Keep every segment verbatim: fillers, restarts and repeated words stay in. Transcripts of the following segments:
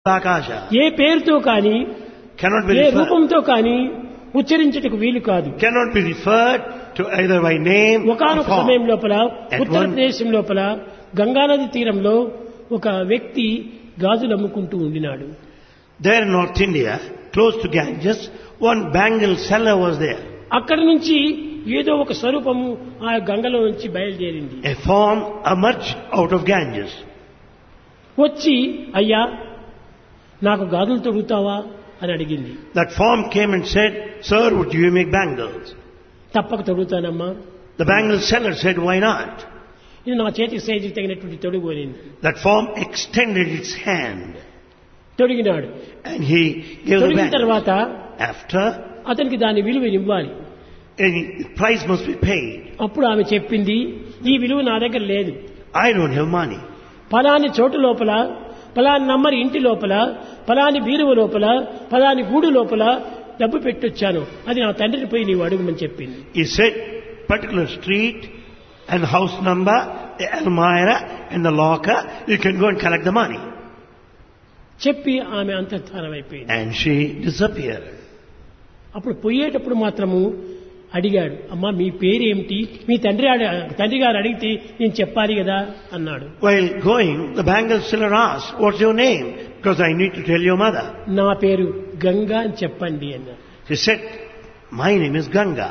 Akasha. ఏ పేరుతో కానీ Cannot be A referred. రూపంతో కానీ ఉచ్చరించుటకు వీలు కాదు. Cannot be referred to either by name or ఒకానొక form. సమయం లోపల At ఉత్తరప్రదేశం లోపల గంగానది తీరంలో ఒక వ్యక్తి గాజులు అమ్ముకుంటూ ఉండినాడు. There in North India, close to Ganges, one bangle seller was there. అక్కడి నుంచి ఏదో ఒక స్వరూపము ఆ గంగలో నుంచి బయలుదేరింది. A form emerged out of Ganges. వచ్చి అయ్యా నాకు గాజులు తొడుగుతావా అని అడిగింది. That form came and said, "Sir, would you make bangles?" తప్పక తొడుగుతానమ్మా. The bangle seller said, "Why not?" ఇది నా చేతికి సైజుకి తగినటువంటి తొడుగు అనింది. That form extended its hand తొడిగినాడు. and he gave the తొడిగిన bangle. తర్వాత After, అతనికి దాని విలువ ఇవ్వాలి. a price must be paid. అప్పుడు ఆమె చెప్పింది, ఈ విలువ నా దగ్గర లేదు. I don't have money. ఫలాని చోటు లోపల, ఫలాని నంబర్ ఇంటి లోపల, ఫలాని బీరువ లోపల, ఫలాని గూడు లోపల డబ్బు పెట్టొచ్చాను, అది నా తండ్రిని పోయి నీవు అడుగుమని చెప్పింది. He said, particular street and house number, the almirah and the locker, you can go and collect the money. చెప్పి ఆమె అంతర్ధానం అయిపోయింది. And she disappeared. అప్పుడు పోయేటప్పుడు మాత్రము అడిగాడు, అమ్మా మీ పేరేమిటి, మీ తండ్రి అడ- తండ్రి గారు అడిగితే నేను చెప్పాలి కదా అన్నాడు. While going, the bangle seller asked, "What's your name? Because I need to tell your mother." నా పేరు గంగా అని చెప్పండి అన్నాడు. He said, "My name is Ganga."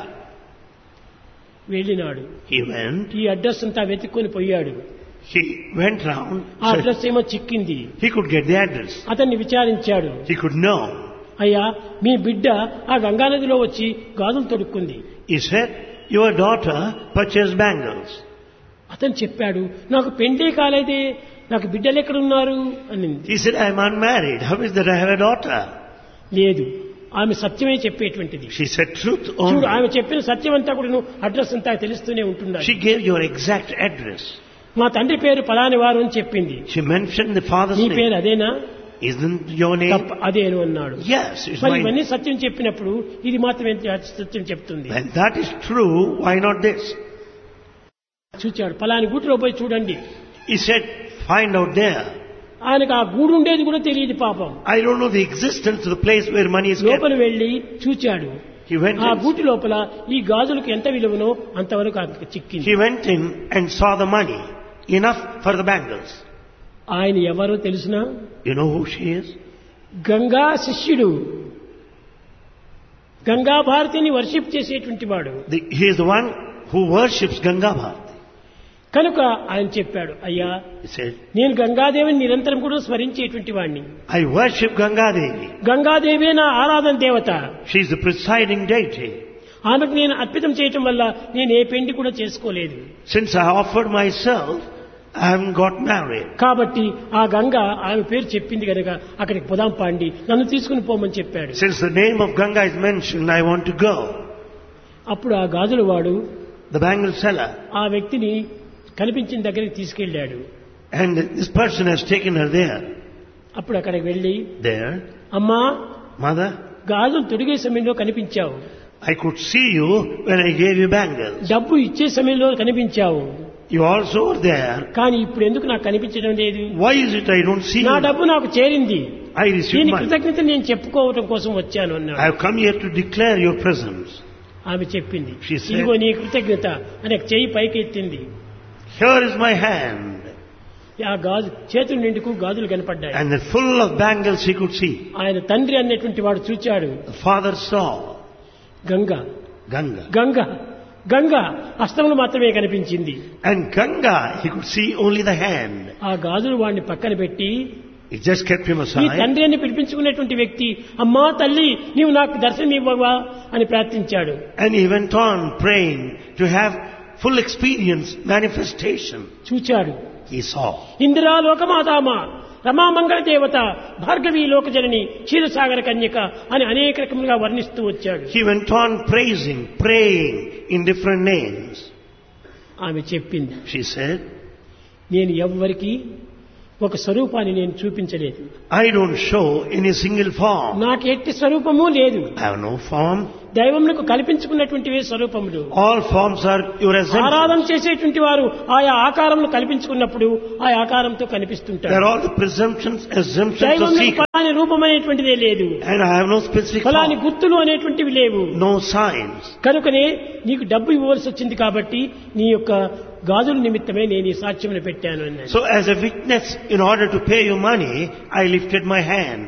వెళ్ళినాడు. He went, ఈ అడ్రస్ అంతా వెతుక్కొని పోయాడు. he went round, ఆ said అడ్రస్ ఏమో చిక్కింది. he could get the address. అతన్ని విచారించాడు. He could know. అయ్యా మీ బిడ్డ ఆ గంగానదిలో వచ్చి గాజులు తొడుక్కుంది. He said, "Your daughter purchased bangles." అతను చెప్పాడు, నాకు పెండే కాలేదే, నాకు బిడ్డలు ఎక్కడున్నారు అనింది. He said, "I am unmarried. How is that I have a daughter?" లేదు, ఆమె సత్యమే చెప్పేటువంటిది. She said truth చూడు, only. ఆమె చెప్పిన సత్యం అంతా కూడా నువ్వు అడ్రస్ అంతా తెలుస్తూనే ఉంటున్నాడు. She gave your exact address. మా తండ్రి పేరు పలాని వారు అని చెప్పింది. She mentioned the father's నీ పేరు name. అదేనా? Isn't your name? తప్ప, అదేను అన్నాడు. Yes, it's మరి my ఇవన్నీ name. సత్యం చెప్పినప్పుడు ఇది మాత్రం ఎంత సత్యం చెప్తుంది. When that is true, why not this? చూచాడు, పలాని గూటిలో పోయి చూడండి. He said, "Find out there." ఆయనకు ఆ గూడు ఉండేది కూడా తెలియదు పాపం. I don't know the existence of the place where money is లోపల kept. వెళ్లి చూచాడు. He went ఆ in, గూటి లోపల ఈ గాజులకు ఎంత విలువనో అంతవరకు అతనికి చిక్కింది. he went in and saw the money. Enough for the bangles. ఆయన ఎవరో తెలుసునా? You know who she is? Ganga శిష్యుడు, గంగా భారతిని వర్షిప్ చేసేటువంటి వాడు. The, he is the one who worships Ganga Bharati. కనుక ఆయన చెప్పాడు, అయ్యా He said, నేను గంగాదేవిని నిరంతరం కూడా స్మరించేటువంటి వాడిని. "I worship Ganga Devi. గంగాదేవే నా ఆరాధన దేవత. She is the presiding deity. ఆమెకు నేను అర్పితం చేయటం వల్ల నేను ఏ పెండి కూడా చేసుకోలేదు. Since I offered myself, I haven't got married. కాబట్టి ఆ గంగ ఆమె పేరు చెప్పింది కనుక అక్కడికి పొదాం పాండి, నన్ను తీసుకుని పోమని చెప్పాడు. Since the name of Ganga is mentioned, I want to go." అప్పుడు ఆ గాజుల వాడు The bangle seller, ఆ వ్యక్తిని కనిపించిన దగ్గరికి తీసుకెళ్ళాడు. and this person has taken her there. అప్పుడు అక్కడికి వెళ్ళి, There, అమ్మా "Mother, గాజులు తొడిగే సమయంలో కనిపించావు, I could see you when I gave you bangles. డబ్బు ఇచ్చే సమయంలో కనిపించావు, You also were there. కానీ ఇప్పుడు ఎందుకు నాకు కనిపించడం లేదు? Why is it I don't see నా you? డబ్బు నాకు చేరింది, I received దీని money. కృతజ్ఞత నేను చెప్పుకోవటం కోసం వచ్చాను I అన్నాడు. have come here to declare your presence." ఆమె చెప్పింది, She said, ఇదిగో నీ కృతజ్ఞత అని చెయ్యి పైకి ఎత్తింది. "Here is my hand." ఆ గాజు చేతుల నిండుకు గాజులు కనపడ్డాయి. And then full of bangles he could see. ఆయన తండ్రి అన్నటువంటి వాడు చూచాడు, The father saw Ganga Ganga. Ganga Ganga హస్తములు మాత్రమే కనిపించింది. And Ganga, he could see only the hand. ఆ గాజులు వాడిని పక్కన పెట్టి, He just kept him నీ aside. తండ్రి అని పిలిపించుకునేటువంటి వ్యక్తి, అమ్మా తల్లి నీవు నాకు దర్శనం ఇవ్వవా అని ప్రార్థించాడు. And he went on praying to have full experience, manifestation. చూచాడు, He saw. ఇందిరా లోకమాతామ, రమా మంగళ దేవత, భార్గవి లోకజనని, క్షీరసాగర కన్యక అని అనేక రకములుగా వర్ణిస్తూ వచ్చాడు. He went on praising, praying in different names. ఆమె చెప్పింది, She said, నేను ఎవ్వరికి ఒక స్వరూపాన్ని నేను చూపించలేదు, "I don't show any single form. నాకు ఎట్టి స్వరూపము లేదు. I have no form. దైవములకు కల్పించుకున్నటువంటివే స్వరూపములు. All forms are your essence. ఆరాధన చేసేటువంటి వారు ఆయా ఆకారములు కల్పించుకున్నప్పుడు ఆ ఆకారంతో కనిపిస్తుంటారు. There are all the presumptions, assumptions of దైవములకు seeker. ఫలాని రూపం అనేటువంటిదే లేదు, And I have no specific ఫలాని form, గుర్తులు అనేటువంటివి లేవు. no signs. కనుకనే నీకు డబ్బు ఇవ్వవలసి వచ్చింది కాబట్టి నీ యొక్క గాజుల నిమిత్తమే నేను ఈ సాక్ష్యమును పెట్టాను అన్నాడు. So as a witness, in order to pay you money, I lifted my hand.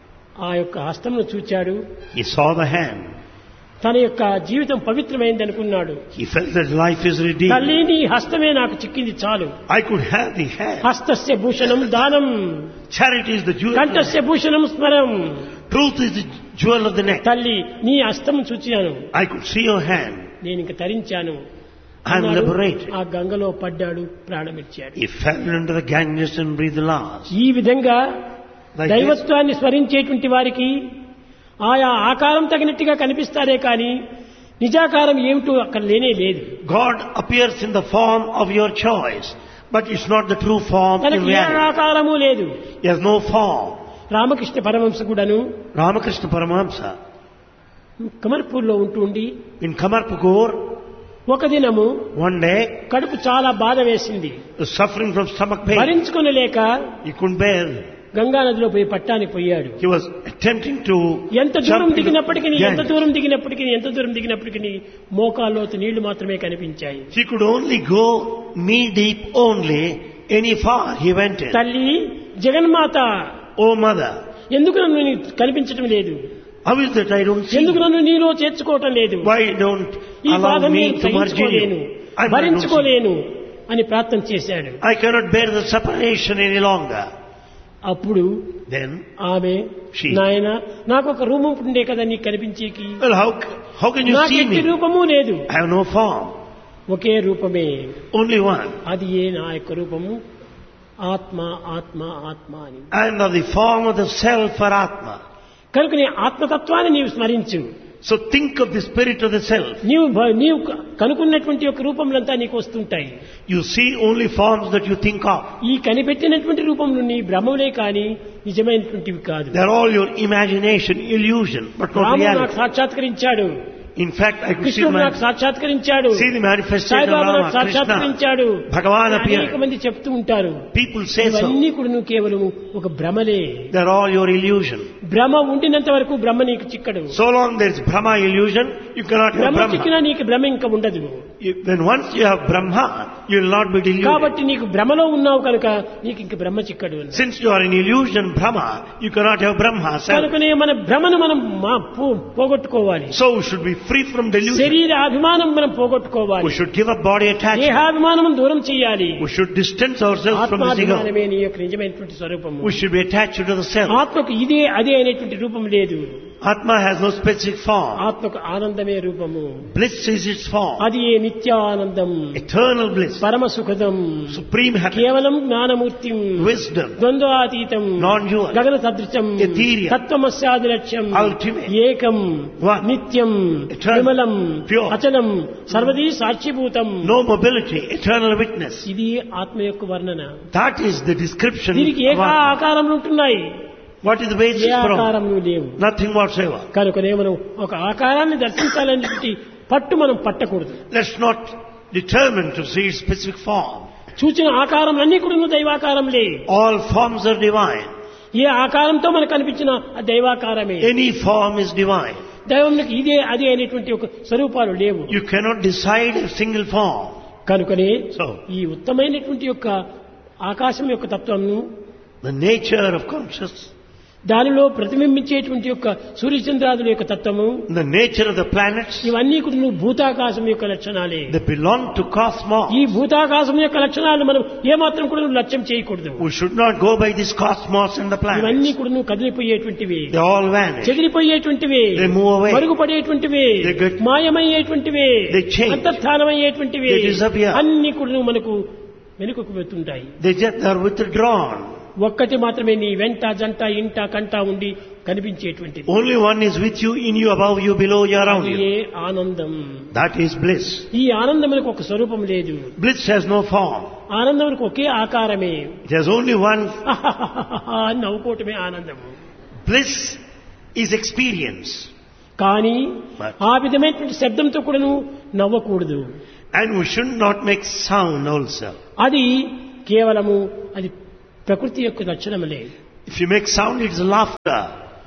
ఆ యొక్క హస్తమును చూచాడు, He saw the hand. తన యొక్క జీవితం పవిత్రమైంది అనుకున్నాడు. He felt that life is redeemed. తల్లి నీ హస్తమే నాకు చిక్కింది చాలు. I could have the hand. హస్తస్య Bhushanam దానం, Charity is the jewel. కంఠస్య Bhushanam స్మరం. Truth is the jewel of the neck. తల్లి నీ హస్తము చూచాను, I could see your hand. నేను ఇంక తరించాను. I am అన్నాడు. liberated. ఆ గంగలో పడ్డాడు, ప్రాణమిచ్చాడు. He fell into the Ganges and breathed the last. ఈ విధంగా Like this, దైవత్వాన్ని స్మరించేటువంటి వారికి ఆయా ఆకారం తగినట్టుగా కనిపిస్తారే కానీ నిజాకారం ఏమిటో అక్కడ లేనే లేదు. God appears in the form of your choice, but it's not the true form in తనకి ఏ reality. ఆకారము లేదు. He has no form. Ramakrishna Paramahamsa కూడాను Ramakrishna Paramahamsa కమర్పూర్లో ఉంటూ ఉండి in Kamarpukur, ఒక దినము one day, కడుపు చాలా బాధ వేసింది. was suffering from stomach pain. భరించుకొనలేక He couldn't bear. Ganga నదిలో పోయి పట్టానికి పోయాడు. He was attempting to ఎంత దూరం jump into దిగినప్పటికీ ఎంత Ganges. దూరం దిగినప్పటికీ ఎంత దూరం దిగినప్పటికీ మోకాల్లోతు నీళ్లు మాత్రమే కనిపించాయి. He could only go knee deep only. Any far he went in. తల్లి జగన్మాత, Oh mother, ఎందుకు నన్ను నీ కనిపించడం లేదు, how is that I don't see ఎందుకు you? నన్ను నీలో చేర్చుకోవటం లేదు, Why don't ఈ allow బాధ me నేను to merge in సహించుకోలేను, you? I don't see. భరించుకోలేను అని ప్రార్థన చేశాడు. I cannot bear the separation any longer. అప్పుడు Then, ఆమె She. నాయన నాకు ఒక రూపం ఉండే కదా నీకు కనిపించేకి, well, how c- how can you నాకు see ఎట్టి me? రూపము లేదు, I have no form, ఒకే రూపమే, only one. అది ఏ నా యొక్క రూపము, ఆత్మ ఆత్మ ఆత్మ అని. I am of the form of the self or Atma. కనుక నీ ఆత్మతత్వాన్ని నీవు స్మరించు. So think of the spirit of the self. నీవు భ- నీవు క- కనుక్కున్నటువంటి యొక్క రూపములంతా నీకు వస్తుంటాయి. You see only forms that you think of. ఈ కనిపెట్టినటువంటి రూపములు నీ భ్రమలే కాని నిజమైనటువంటివి కాదు. They are all your imagination, illusion, but not రాముడు నాకు reality. సాక్షాత్కరించాడు, In fact, I could see, కృష్ణుడు my, నాకు సాక్షాత్కరించాడు, see the manifestation of Saibaba నాకు Rama, Krishna. సాక్షాత్కరించాడు, Bhagavan అనేక appeared. మంది చెప్తూ ఉంటారు. People say so. ఇవన్నీ కూడా నువ్వు కేవలం ఒక భ్రమలే. They are all your illusion. భ్రమ ఉండినంత వరకు బ్రహ్మ నీకు చిక్కడు. So long there is Brahma illusion, you cannot have Brahma Brahma. చిక్కినా నీకు భ్రమ ఇంకా ఉండదు. You- When once you have Brahma, you will not be deluded. కాబట్టి నీకు భ్రమలో ఉన్నావు కనుక నీకు ఇంక బ్రహ్మ చిక్కడు అన్నాడు. Since you are in illusion, Brahma, you cannot have Brahma. self. కనుకనే మన భ్రమను మనం మా- పో- పోగొట్టుకోవాలి. So we should be free from delusion. శరీర అభిమానం మనం పోగొట్టుకోవాలి. We should give up body attachment. దేహాభిమానం దూరం చేయాలి. We should distance ourselves from this ego. ఆత్మాభిమానమే నీ యొక్క నిజమైనటువంటి స్వరూపము. We should be attached to the self. ఆత్మకు ఇదే అదే అనేటువంటి రూపం లేదు. Atma has no specific form. ఆత్మకు ఆనందమే రూపము. Bliss is its form. అది ఏ నిత్యానందం, Eternal bliss. పరమ సుఖదం, Supreme happiness. కేవలం జ్ఞానమూర్తి, Wisdom. ద్వంద్వాతీతం, Non-dual. గగన సదృశం, Ethereal. తత్వమస్యాది లక్ష్యం, Ultimate. ఏకం, One. నిత్యం, Eternal. విమలం, Pure. అచలం, సర్వదీ సాక్షిభూతం. No mobility. Eternal witness. ఇది ఆత్మ యొక్క వర్ణన. That is the description దీనికి of ఏక Atma. ఆకారంలో ఉంటున్నాయి, What is the basis A from? ఆకారంలో లేవు. Nothing whatsoever. కనుకనే మనం ఒక ఆకారాన్ని దర్శించాలనేటువంటి పట్టు మనం పట్టకూడదు. Let's not determine to see its specific form. చూచిన ఆకారం అన్ని కూడా దైవాకారంలే. All forms are divine. ఏ ఆకారంతో మనకు కనిపించిన ఆ దైవాకారమే. Any form is divine. దైవంకి ఇదే అదే అనేటువంటి ఒక స్వరూపాలు లేవు. You cannot decide a single form. కనుకనే So, ఈ ఉత్తమైనటువంటి యొక్క ఆకాశం యొక్క తత్వంను, the nature of consciousness, దానిలో ప్రతిబింబించేటువంటి యొక్క సూర్యచంద్రాదుల యొక్క తత్వము, the nature of the planets, ఇవన్నీ కూడా నువ్వు భూతాకాశం యొక్క లక్షణాలే. they belong to cosmos. ఈ భూతాకాశం యొక్క లక్షణాలను మనం ఏమాత్రం కూడా నువ్వు లక్ష్యం చేయకూడదు. We should not go by this cosmos and the ఇవన్నీ planets. కూడా నువ్వు కదిలిపోయేటువంటివి, They all vanish. చెదిరిపోయేటువంటివి, They move away. మరుగుపడేటువంటివి, They get- మాయమయ్యేటువంటివి, They change. అంతర్ధానమయ్యేటువంటివి They disappear. అన్ని కూడా నువ్వు మనకు వెనుకకు వెళ్తుంటాయి. They just are withdrawn. ఒక్కటి మాత్రమే నీ వెంట జంట ఇంట కంట ఉండి కనిపించేటువంటిది. Only one is with you, in you, above you, below you, around అది you. ఏ ఆనందం. That is bliss. ఈ ఆనందములకు ఒక స్వరూపం లేదు. Bliss has no form. ఆనందములకు okay ఆకారమే. It has only one. అని నవ్వుకోవటమే ఆనందము. Bliss is experience. కానీ But- ఆ విధమైనటువంటి శబ్దంతో కూడాను నవ్వకూడదు. And we should not make sound also. అది కేవలము అది ప్రకృతి యొక్క లక్షణములే. If you make sound, it's laughter.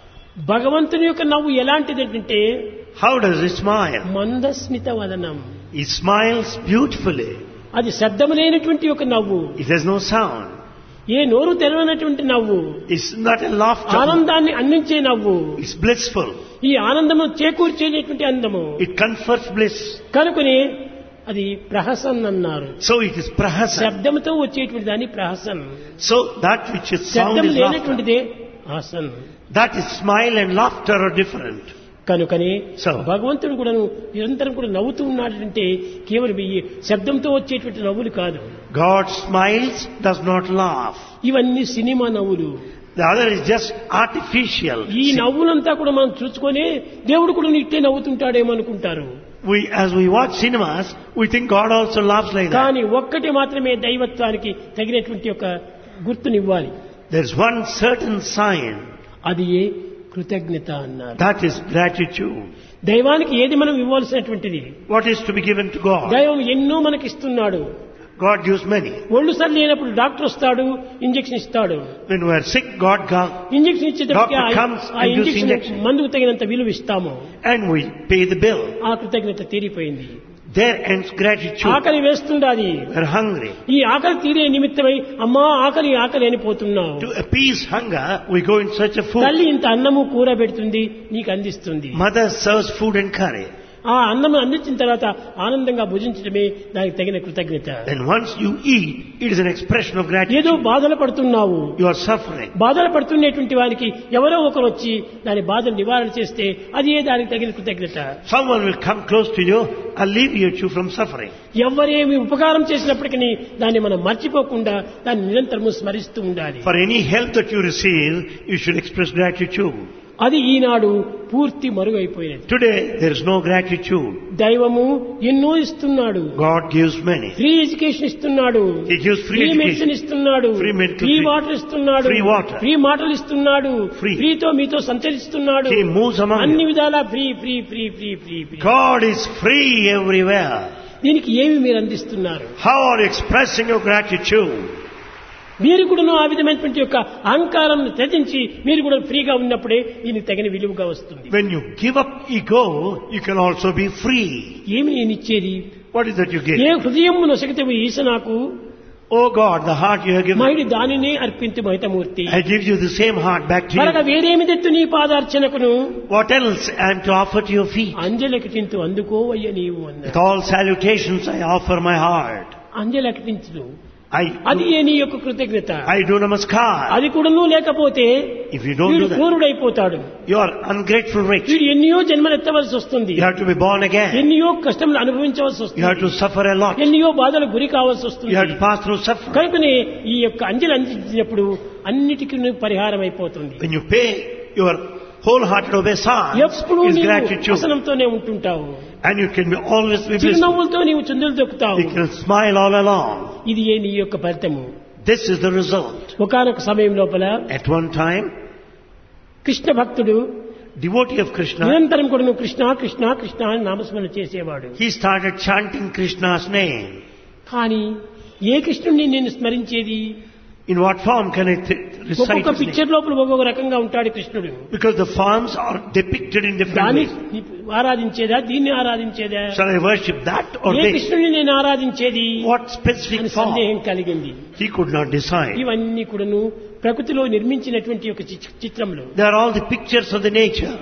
భగవంతుని యొక్క నవ్వు ఎలాంటిది అంటే How does he smile? Mandasmita Vadanam. He smiles beautifully. అది శబ్దము లేనటువంటి ఒక నవ్వు, It has no sound. ఏ నోరు తెరవనటువంటి నవ్వు, It's not a laughter. ఆనందాన్ని అందించే నవ్వు. It's blissful. ఈ ఆనందము చేకూర్చేటువంటి అందము It confers bliss. కనుకనే అది ప్రహసన్ అన్నారు. So it is prahasan. శబ్దంతో వచ్చేటువంటి దాన్ని ప్రహసన్, So that which is sound శబ్దం is laughter. లేనటువంటిదే Haasan. That is smile and laughter are different. కనుకనే So. భగవంతుడు కూడా నిరంతరం కూడా నవ్వుతూ ఉన్నాడంటే కేవలం ఈ శబ్దంతో వచ్చేటువంటి నవ్వులు కాదు. God smiles, does not laugh. ఇవన్నీ సినిమా నవ్వులు. The other is just artificial. ఈ నవ్వులంతా కూడా మనం చూసుకొని దేవుడు కూడా ఇట్టే నవ్వుతుంటాడేమో అనుకుంటారు. We, as we watch cinemas, we think God also laughs like that. కానీ ఒక్కటి మాత్రమే దైవత్వానికి తగినటువంటి ఒక గుర్తునివ్వాలి. There's one certain sign. అది ఏ కృతజ్ఞత అన్నారు. That is gratitude. దైవానికి ఏది మనం ఇవ్వాల్సినటువంటిది. What is to be given to God? దైవం ఎన్నో మనకి ఇస్తున్నాడు. God gives many. ఒళ్ళు సరి లేనప్పుడు డాక్టర్ వస్తాడు, ఇంజెక్షన్ ఇస్తాడు. When we are sick, God comes injection ఇచ్చేటప్పటికి Doctor ఆ- comes ఆ and gives ఇంజెక్షన్ injection. మందుకు తగినంత విలువ ఇస్తాము. and we pay the bill. ఆ కృతజ్ఞత తీరిపోయింది. There ends gratitude. ఆకలి వేస్తుండాది. We're hungry. ఈ ఆకలి తీరే నిమిత్తమై అమ్మా ఆకలి ఆకలి అని పోతున్నావు. To appease hunger, we go in search of food. తల్లి ఇంత అన్నము కూర పెడుతుంది, నీకు అందిస్తుంది. Mother serves food and curry. ఆ అన్నం అందించిన తర్వాత ఆనందంగా భుజించడమే దానికి తగిన కృతజ్ఞత. Then once you eat, it is an expression of gratitude. ఏదో బాధలు పడుతున్నావు, You are suffering. బాధలు పడుతున్నటువంటి వారికి ఎవరో ఒకరు వచ్చి దాని బాధను నివారణ చేస్తే అది ఏ దానికి తగిన కృతజ్ఞత. Someone will come close to you, alleviate you from suffering. ఎవరేమి ఉపకారం చేసినప్పటికీ దాన్ని మనం మర్చిపోకుండా దాన్ని నిరంతరము స్మరిస్తూ ఉండాలి. For any help that you receive, you should express gratitude. అది ఈనాడు పూర్తి మరుగైపోయినది. Today, there is no gratitude. దైవము ఎన్నో ఇస్తున్నాడు. God gives many. Free education ఇస్తున్నాడు, He gives free free medicine education. ఇస్తున్నాడు, Free medical free free- water ఇస్తున్నాడు, free water. Free మాటలు ఇస్తున్నాడు, Free. ఫ్రీతో మీతో సంచరిస్తున్నాడు. He moves among అన్ని you. విధాలా free free free free free free. God is free everywhere. దీనికి ఏమి మీరు అందిస్తున్నారు? How are you expressing your gratitude? మీరు కూడా ఆ విధమైనటువంటి యొక్క అహంకారం త్యజించి మీరు కూడా ఫ్రీగా ఉన్నప్పుడే దీనికి తగిన విలువగా వస్తుంది. When you give up ego, you can also be free. ఏమి నేను ఇచ్చేది? What is that you give? ఏ హృదయం నొసగితే ఈశ నాకు Oh God, the heart you have given. మహిడి దానినే అర్పించి మహితమూర్తి. I give you the same heart back to కనుక you. వేరేమి తెత్తు నీ పాదార్చనకును What else I am to offer to your feet? అంజలకటింతు అందుకోవయ్య నీవు అన్న. With all salutations, I offer my heart. అంజలకటించు I అది ఏ నీ యొక్క కృతజ్ఞత. I do namaskar. అది కూడాను లేకపోతే If you don't వీడు do that, క్రూరుడైపోతాడు. you are ungrateful rich. వీడు ఎన్నో జన్మలు ఎత్తవలసి వస్తుంది, You have to be born again. ఎన్నో కష్టములు అనుభవించవలసి You వస్తుంది, have to suffer a lot. ఎన్నో బాధలు గురి కావాల్సి వస్తుంది. You have to pass through suffering. కనుకనే ఈ యొక్క అంజలి అందించినప్పుడు అన్నిటికీ పరిహారం అయిపోతుంది. When you pay your wholehearted obeisance, ఎప్పుడు is నీవు gratitude. వసనంతోనే ఉంటుంటావు, And you can be always be blissful. చిరునవ్వులతో నీవు చుందులు దొక్కుతావు. You can smile all along. ఇది ఏ నీ యొక్క ఫలితము. This is the result. ఒకానొక సమయం లోపల At one time, కృష్ణ భక్తుడు devotee of Krishna, నిరంతరం కూడా నువ్వు కృష్ణ కృష్ణ కృష్ణ అని నామస్మరణ చేసేవాడు. he started chanting Krishna's name. కానీ ఏ కృష్ణుడిని నేను స్మరించేది? In what form can I th- recite ఒక్కొక్క his name? పిక్చర్ లోపల ఒక్కొక్క రకంగా ఉంటాడు కృష్ణుడు. Because the forms are depicted in different దాన్ని ways. ఆరాధించేదా, దీన్ని ఆరాధించేదా? Shall I worship that or A this? కృష్ణుడిని నేను ఆరాధించేది What specific అని form? సందేహం కలిగింది. He could not decide. ఇవన్నీ కూడాను ప్రకృతిలో నిర్మించినటువంటి ఒక చి- చిత్రములు. They are all the pictures of the nature.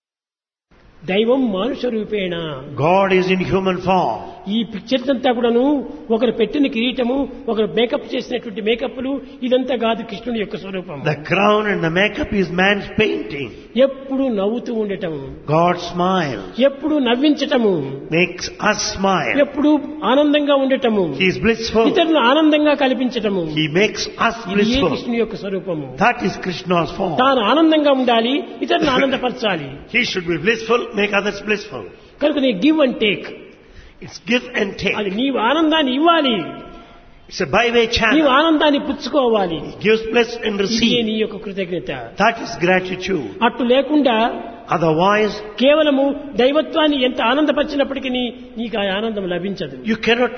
దైవం మానుష రూపేణ. God is in human form. ఈ పిక్చర్స్ అంతా కూడాను ఒకరు పెట్టిన కిరీటము, ఒకరు మేకప్ చేసినటువంటి మేకప్లు, ఇదంతా కాదు కృష్ణుడి యొక్క స్వరూపం. The crown and the makeup is man's painting. ఎప్పుడు నవ్వుతూ ఉండటము, God smiles, ఎప్పుడు నవ్వించటము, makes us smile. ఎప్పుడు ఆనందంగా ఉండటము, He is blissful. ఇతరులు ఆనందంగా కల్పించటము. He makes us ఇది ఏ blissful. కృష్ణుని యొక్క స్వరూపము. That is Krishna's form. తాను ఆనందంగా ఉండాలి, ఇతరులను ఆనందపరచాలి. He should be blissful, make others blissful. కనుక నీ give and take, It's give and take. అది నీవు ఆనందాన్ని ఇవ్వాలి, It's a byway నీవు channel. ఆనందాన్ని పుచ్చుకోవాలి. He gives, bless and ఇదే receive. నీ యొక్క కృతజ్ఞత. That is gratitude. అట్టు లేకుండా Otherwise, కేవలము దైవత్వాన్ని ఎంత ఆనందపరిచినప్పటికీ నీకు ఆ ఆనందం లభించదు. you cannot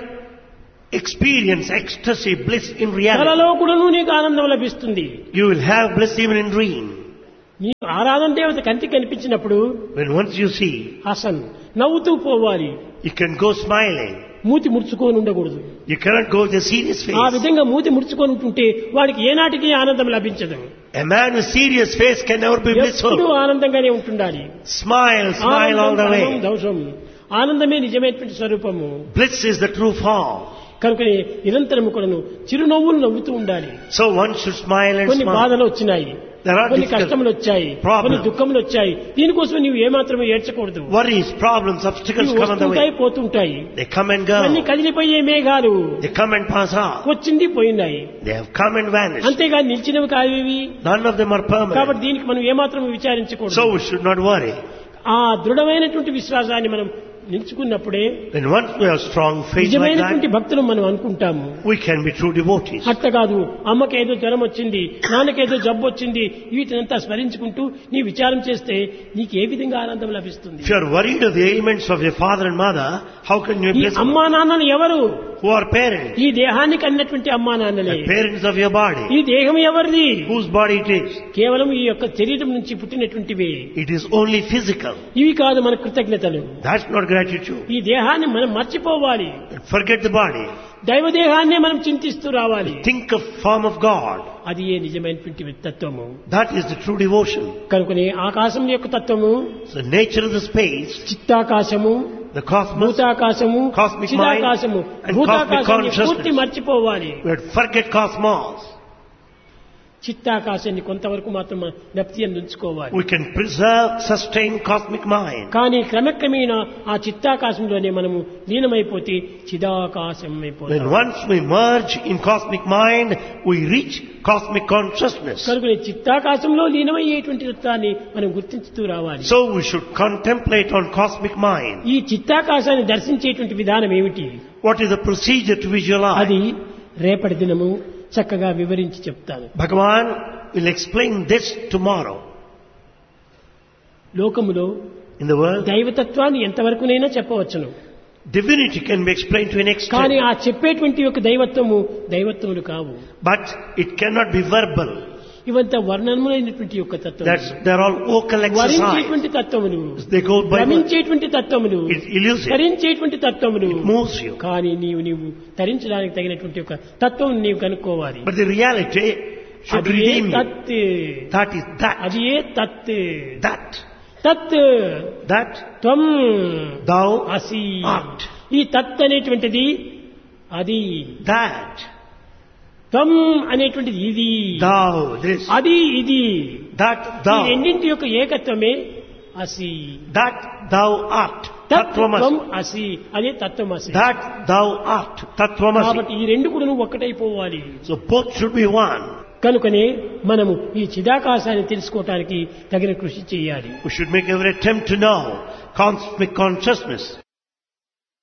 experience ecstasy, bliss in reality. కలలో కూడాను నీకు ఆనందం లభిస్తుంది. You will have bliss even in dream. నీకు ఆరాధన దేవత కంటికి కనిపించినప్పుడు When once you see, Hasan నవ్వుతూ పోవాలి. you can go smiling. మూతి ముడుచుకొని ఉండకూడదు. You cannot go with a serious ఆ face. విధంగా మూతి ముడుచుకొని ఉంటుంటే వాడికి ఏనాటికి ఆనందం లభించదు. A man with serious face can never be ఎప్పుడూ blissful. ఆనందంగానే ఉంటుండాలి. Smile, smile all the ఆనందం way. దోషం. ఆనందమే నిజమైనటువంటి స్వరూపము. Bliss is the true form. కనుకనే నిరంతరము కూడాను చిరునవ్వులు నవ్వుతూ ఉండాలి. So one should smile and కొన్ని smile. బాధలు వచ్చినాయి, There are కొన్ని difficult కష్టములు వచ్చాయి, problems. కొన్ని దుఃఖములు వచ్చాయి. దీనికోసం నీవు ఏమాత్రం ఏడ్చకూడదు. Worries, problems, obstacles ఇవి come on the వస్తుంటాయి way. పోతుంటాయి. They come and అన్ని go. కదిలిపోయే మేఘాలు They come and pass off. వచ్చింది పోయినాయి. They have come and vanished. అంతేగాని నిలిచినవి కావేవి. None of them are కాబట్టి permanent. దీనికి మనం ఏమాత్రం విచారించకూడదు. So we should not worry. ఆ దృఢమైనటువంటి విశ్వాసాన్ని మనం నిలుచుకున్నప్పుడే When once we have strong faith like నిజమైనటువంటి that, భక్తులు మనం అనుకుంటాము. we can be true devotees. అట్ట కాదు, అమ్మకేదో జ్వరం వచ్చింది, నాన్నకేదో జబ్బు వచ్చింది, వీటినంతా స్మరించుకుంటూ నీ విచారం చేస్తే నీకు ఏ విధంగా ఆనందం లభిస్తుంది? If you are worried of the ailments of your father and mother, how can you be ఈ blissful? అమ్మా నాన్నలు ఎవరు? Who are parents? ఈ దేహానికి అన్నటువంటి అమ్మా నాన్నలే. The parents of your body. ఈ దేహం ఎవరిది? Whose body it is? కేవలం ఈ యొక్క శరీరం నుంచి పుట్టినటువంటివి. It is only physical. ఇవి కాదు మన కృతజ్ఞతలు. That's not gratitude. ఈ దేహాన్ని మనం మర్చిపోవాలి. Forget the body. దైవ దేహాన్ని మనం చింతిస్తూ రావాలి. Think of form of God. అది ఏ నిజమైనటువంటి తత్వము. That is the true devotion. కనుకనే ఆకాశం యొక్క తత్వము, The nature of the space, చిత్తాకాశము, the cosmos, భూతాకాశము, cosmic mind, చిదాకాశము. and భూతాకాశాన్ని cosmic పూర్తి consciousness. మర్చిపోవాలి. we have to forget cosmos. చిత్తాకాశాన్ని కొంతవరకు మాత్రం జ్ఞప్తి ఉంచుకోవాలి. We can preserve, sustain cosmic mind. కానీ క్రమక్రమేణా ఆ చిత్తాకాశంలోనే మనము లీనమైపోతే చిదాకాశం When అయిపోతాం. once we merge in cosmic mind, we reach cosmic consciousness. కనుక చిత్తాకాశంలో లీనమయ్యేటువంటి తత్వాన్ని మనం గుర్తించుతూ రావాలి. So we should contemplate on cosmic mind. ఈ చిత్తాకాశాన్ని దర్శించేటువంటి విధానం ఏమిటి? What is the procedure to visualize? అది రేపటి దినము చక్కగా వివరించి చెప్తాను. Bhagavan will explain this tomorrow. లోకములో In the world, దైవతత్వాన్ని ఎంతవరకునైనా చెప్పవచ్చును. divinity can be explained to an కానీ extent, ఆ చెప్పేటువంటి యొక్క దైవత్వము దైవత్వములు కావు. but it cannot be verbal. ఇవంతా వర్ణనములైనటువంటి యొక్క తత్వం. That's, they're all vocal exercise. వరించేటువంటి తత్వములు, They go by word. భ్రమించేటువంటి తత్వములు, It's elusive. తరించేటువంటి తత్వములు. It moves you. కానీ నీవు నీవు తరించడానికి తగినటువంటి ఒక తత్వం నీవు కనుక్కోవాలి. But the reality should అది ఏ redeem you. తత్, That is that. అది ఏ తత్, That. తత్ That త్వం thou అసి. art. ఈ తత్ అనేటువంటిది అది, That త్వం అనేటువంటిది ఇది, thou this. అది ఇది. That ఈ thou. రెండింటి యొక్క ఏకత్వమే అసి. That thou art. తత్వం Tattvamasi. అసి, అదే తత్వం అసి. That thou art. Tattvamasi. కాబట్టి ఈ రెండు కూడా నువ్వు ఒక్కటైపోవాలి. So both should be one. కనుకనే మనము ఈ చిదాకాశాన్ని తెలుసుకోవటానికి తగిన కృషి చేయాలి. We should make every attempt to know cosmic consciousness.